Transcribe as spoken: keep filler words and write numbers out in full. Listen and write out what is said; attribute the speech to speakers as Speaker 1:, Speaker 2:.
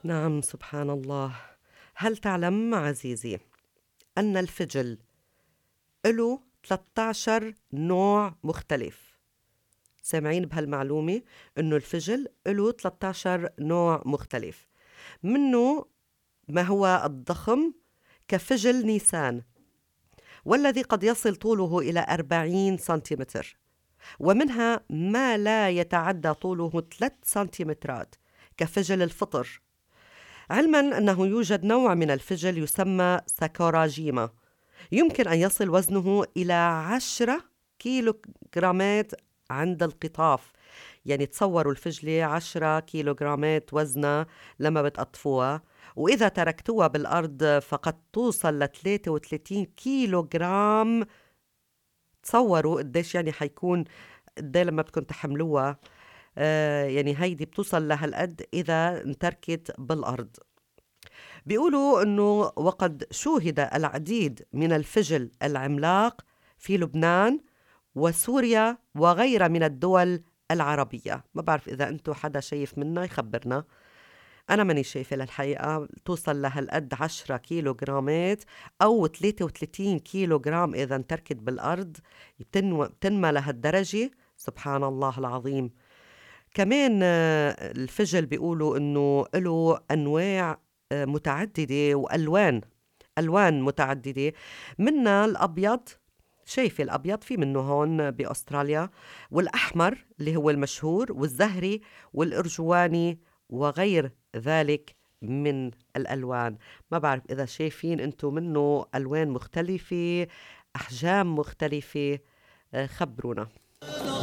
Speaker 1: نعم، سبحان الله. هل تعلم عزيزي أن الفجل له ثلاثة عشر نوع مختلف؟ سامعين بهالمعلومة؟ إنه الفجل له ثلاثة عشر نوع مختلف، منه ما هو الضخم كفجل نيسان، والذي قد يصل طوله إلى أربعين سنتيمتر، ومنها ما لا يتعدى طوله ثلاث سنتيمترات كفجل الفطر. علما أنه يوجد نوع من الفجل يسمى ساكوراجيما، يمكن أن يصل وزنه إلى عشرة كيلو جرامات عند القطاف. يعني تصوروا الفجلة عشرة كيلو جرامات وزنها لما بتقطفوها، وإذا تركتوها بالأرض فقد توصل ل ثلاثة وثلاثين كيلو جرام. تصوروا قديش يعني حيكون، قديه لما بدكم تحملوها. آه يعني هيدي بتوصل لهالقد إذا انتركت بالأرض. بيقولوا أنه وقد شوهد العديد من الفجل العملاق في لبنان وسوريا وغيرها من الدول العربية. ما بعرف إذا أنتو حدا شايف منا يخبرنا. أنا ماني شايفة للحقيقة توصل لهالقد عشرة كيلو جرامات أو ثلاثة وثلاثين كيلو جرام إذا انتركت بالأرض، بتنو- بتنمى لهالدرجة. سبحان الله العظيم. كمان آه، الفجل بيقولوا إنه له أنواع آه، متعددة وألوان ألوان متعددة، منها الأبيض. شايفة الأبيض في منه هون بأستراليا، والأحمر اللي هو المشهور، والزهري والأرجواني وغير ذلك من الألوان. ما بعرف إذا شايفين أنتو منه ألوان مختلفة، أحجام مختلفة. آه، خبرونا.